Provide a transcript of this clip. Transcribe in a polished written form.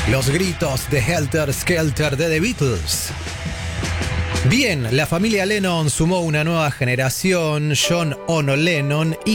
Los gritos de Helter Skelter de The Beatles. Bien, la familia Lennon sumó una nueva generación, John Ono Lennon,